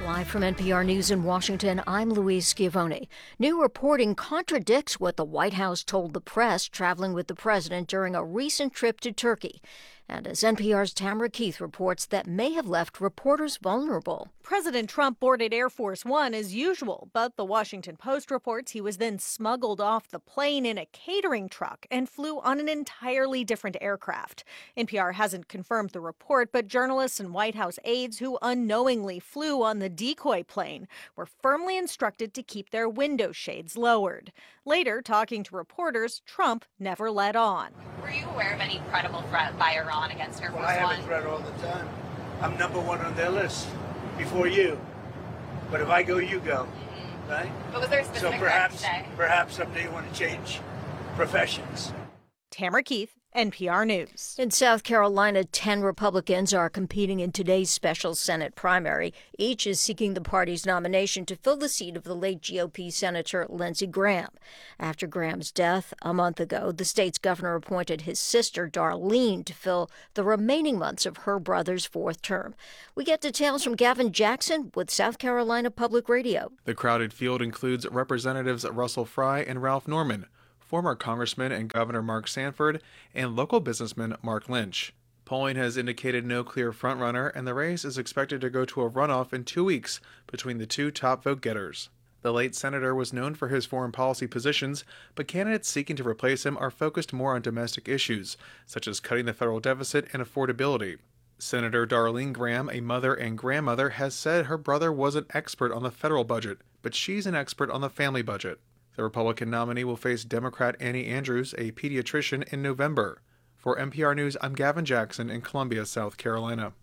Live from NPR News in Washington, I'm Louise Schiavone. New reporting contradicts what the White House told the press traveling with the president during a recent trip to Turkey. And as NPR's Tamara Keith reports, that may have left reporters vulnerable. President Trump boarded Air Force One as usual, but the Washington Post reports he was then smuggled off the plane in a catering truck and flew on an entirely different aircraft. NPR hasn't confirmed the report, but journalists and White House aides who unknowingly flew on the decoy plane were firmly instructed to keep their window shades lowered. Later, talking to reporters, Trump never let on. Were you aware of any credible threat by Iran against Air Force One? I have a threat all the time. I'm number one on their list before you. But if I go, you go, right? But was there a specific threat today? Perhaps someday you want to change professions. Tamara Keith, NPR News. In South Carolina, 10 Republicans are competing in today's special Senate primary. Each is seeking the party's nomination to fill the seat of the late GOP Senator Lindsey Graham. After Graham's death a month ago, the state's governor appointed his sister, Darlene, to fill the remaining months of her brother's fourth term. We get details from Gavin Jackson with South Carolina Public Radio. The crowded field includes Representatives Russell Fry and Ralph Norman, former Congressman and Governor Mark Sanford, and local businessman Mark Lynch. Polling has indicated no clear frontrunner, and the race is expected to go to a runoff in 2 weeks between the two top vote-getters. The late senator was known for his foreign policy positions, but candidates seeking to replace him are focused more on domestic issues, such as cutting the federal deficit and affordability. Senator Darlene Graham, a mother and grandmother, has said her brother was an expert on the federal budget, but she's an expert on the family budget. The Republican nominee will face Democrat Annie Andrews, a pediatrician, in November. For NPR News, I'm Gavin Jackson in Columbia, South Carolina.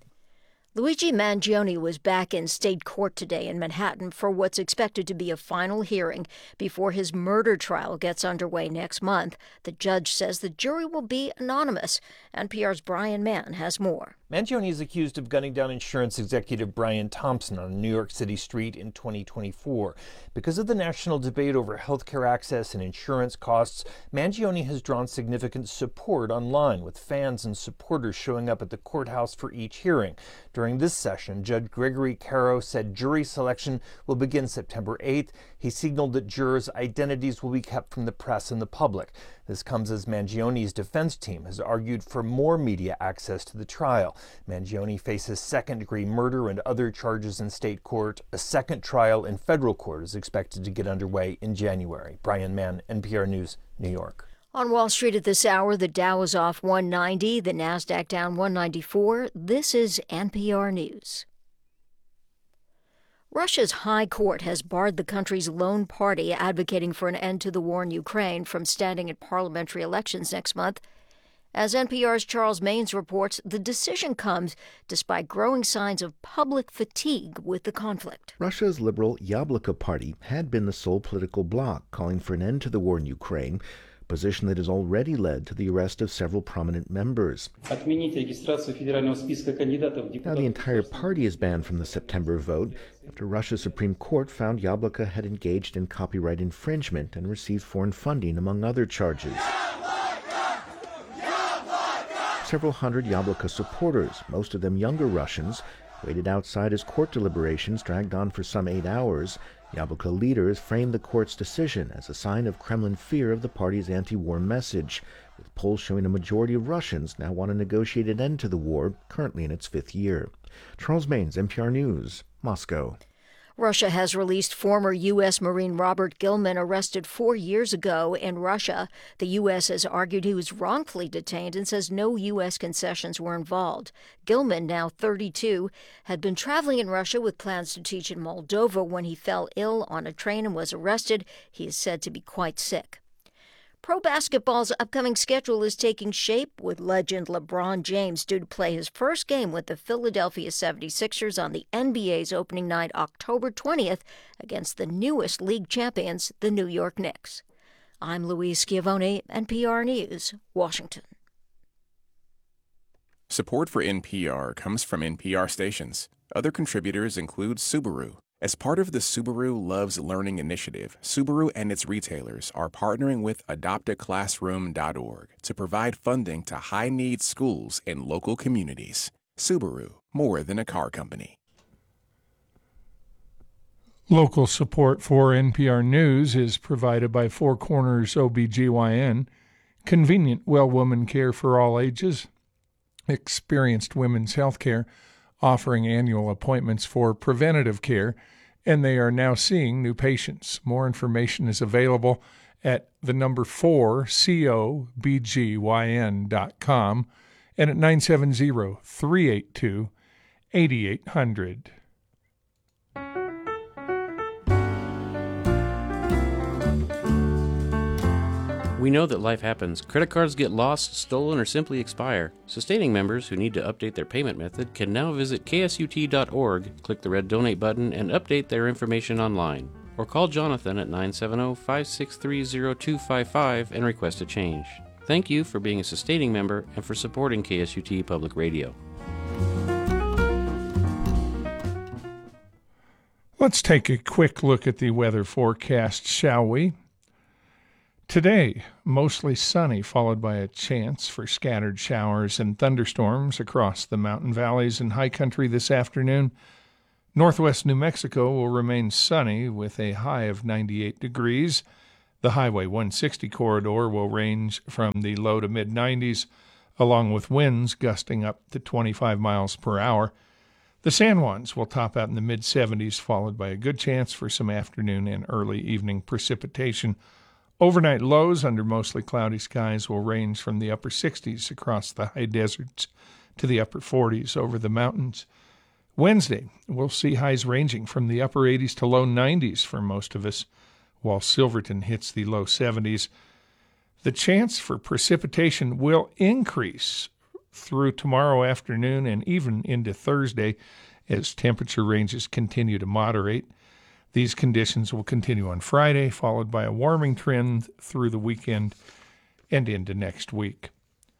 Luigi Mangione was back in state court today in Manhattan for what's expected to be a final hearing before his murder trial gets underway next month. The judge says the jury will be anonymous. NPR's Brian Mann has more. Mangione is accused of gunning down insurance executive Brian Thompson on a New York City street in 2024. Because of the national debate over health care access and insurance costs, Mangione has drawn significant support online, with fans and supporters showing up at the courthouse for each hearing. During this session, Judge Gregory Caro said jury selection will begin September 8th. He signaled that jurors' identities will be kept from the press and the public. This comes as Mangione's defense team has argued for more media access to the trial. Mangione faces second-degree murder and other charges in state court. A second trial in federal court is expected to get underway in January. Brian Mann, NPR News, New York. On Wall Street at this hour, the Dow is off 190, the Nasdaq down 194. This is NPR News. Russia's high court has barred the country's lone party advocating for an end to the war in Ukraine from standing in parliamentary elections next month. As NPR's Charles Maynes reports, the decision comes despite growing signs of public fatigue with the conflict. Russia's liberal Yabloko party had been the sole political bloc calling for an end to the war in Ukraine, a position that has already led to the arrest of several prominent members. Now the entire party is banned from the September vote after Russia's Supreme Court found Yabloko had engaged in copyright infringement and received foreign funding, among other charges. Several hundred Yabloko supporters, most of them younger Russians, waited outside as court deliberations dragged on for some 8 hours. Yabloko leaders framed the court's decision as a sign of Kremlin fear of the party's anti-war message, with polls showing a majority of Russians now want a negotiated end to the war, currently in its 5th year. Charles Maynes, NPR News, Moscow. Russia has released former U.S. Marine Robert Gilman, arrested 4 years ago in Russia. The U.S. has argued he was wrongfully detained and says no U.S. concessions were involved. Gilman, now 32, had been traveling in Russia with plans to teach in Moldova when he fell ill on a train and was arrested. He is said to be quite sick. Pro basketball's upcoming schedule is taking shape, with legend LeBron James due to play his first game with the Philadelphia 76ers on the NBA's opening night, October 20th, against the newest league champions, the New York Knicks. I'm Louise Schiavone, NPR News, Washington. Support for NPR comes from NPR stations. Other contributors include Subaru. As part of the Subaru Loves Learning initiative, Subaru and its retailers are partnering with AdoptAClassroom.org to provide funding to high-need schools in local communities. Subaru, more than a car company. Local support for NPR News is provided by Four Corners OBGYN, convenient well-woman care for all ages, experienced women's health care, offering annual appointments for preventative care, and they are now seeing new patients. More information is available at the number 4cobgyn.com and at 970-382-8800. We know that life happens. Credit cards get lost, stolen, or simply expire. Sustaining members who need to update their payment method can now visit ksut.org, click the red donate button, and update their information online. Or call Jonathan at 970-563-0255 and request a change. Thank you for being a sustaining member and for supporting KSUT Public Radio. Let's take a quick look at the weather forecast, shall we? Today, mostly sunny, followed by a chance for scattered showers and thunderstorms across the mountain valleys and high country this afternoon. Northwest New Mexico will remain sunny with a high of 98 degrees. The Highway 160 corridor will range from the low to mid-90s, along with winds gusting up to 25 miles per hour. The San Juans will top out in the mid-70s, followed by a good chance for some afternoon and early evening precipitation. Overnight lows under mostly cloudy skies will range from the upper 60s across the high deserts to the upper 40s over the mountains. Wednesday, we'll see highs ranging from the upper 80s to low 90s for most of us, while Silverton hits the low 70s. The chance for precipitation will increase through tomorrow afternoon and even into Thursday as temperature ranges continue to moderate. These conditions will continue on Friday, followed by a warming trend through the weekend and into next week.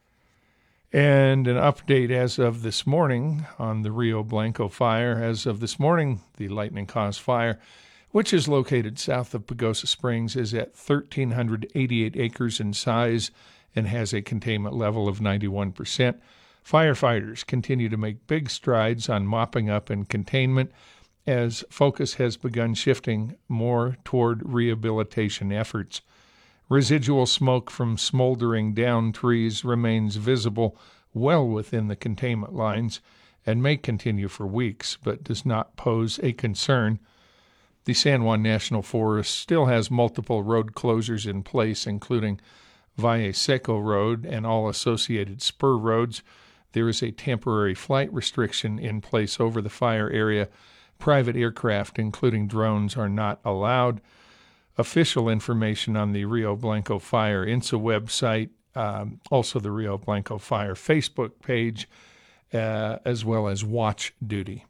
And an update as of this morning on the Rio Blanco fire. As of this morning, the lightning-caused fire, which is located south of Pagosa Springs, is at 1,388 acres in size and has a containment level of 91%. Firefighters continue to make big strides on mopping up and containment as focus has begun shifting more toward rehabilitation efforts. Residual smoke from smoldering down trees remains visible well within the containment lines and may continue for weeks, but does not pose a concern. The San Juan National Forest still has multiple road closures in place, including Valle Seco Road and all associated spur roads. There is a temporary flight restriction in place over the fire area. Private aircraft, including drones, are not allowed. Official information on the Rio Blanco Fire INSA website, also the Rio Blanco Fire Facebook page, as well as Watch Duty.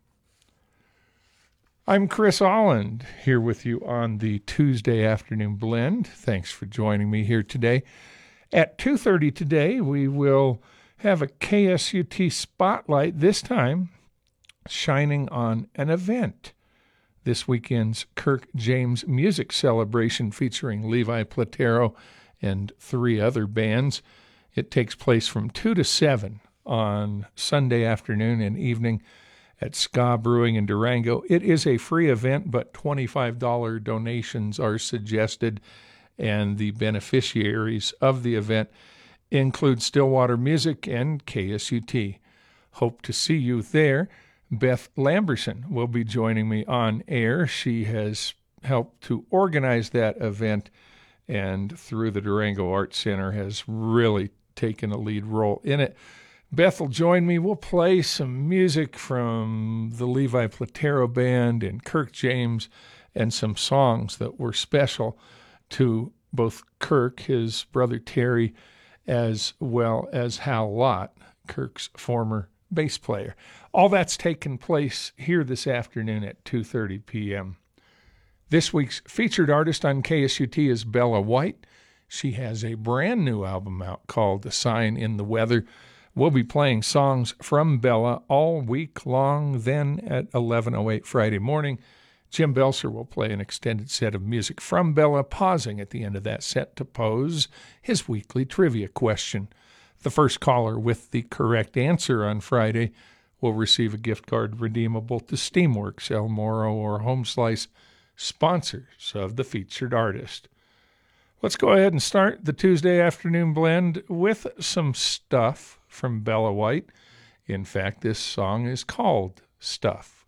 I'm Chris Holland, here with you on the Tuesday Afternoon Blend. Thanks for joining me here today. At 2:30 today, we will have a KSUT spotlight, this time shining on an event. This weekend's Kirk James Music Celebration featuring Levi Platero and 3 other bands. It takes place from 2 to 7 on Sunday afternoon and evening at Ska Brewing in Durango. It is a free event, but $25 donations are suggested, and the beneficiaries of the event include Stillwater Music and KSUT. Hope to see you there. Beth Lamberson will be joining me on air. She has helped to organize that event and through the Durango Arts Center has really taken a lead role in it. Beth will join me. We'll play some music from the Levi Platero Band and Kirk James and some songs that were special to both Kirk, his brother Terry, as well as Hal Lott, Kirk's former bass player. All that's taken place here this afternoon at 2:30 p.m. This week's featured artist on KSUT is Bella White. She has a brand new album out called A Sign in the Weather. We'll be playing songs from Bella all week long. Then at 11:08 Friday morning, Jim Belser will play an extended set of music from Bella, pausing at the end of that set to pose his weekly trivia question. The first caller with the correct answer on Friday will receive a gift card redeemable to Steamworks, El Moro, or Home Slice, sponsors of the featured artist. Let's go ahead and start the Tuesday afternoon blend with some Stuff from Bella White. In fact, this song is called Stuff.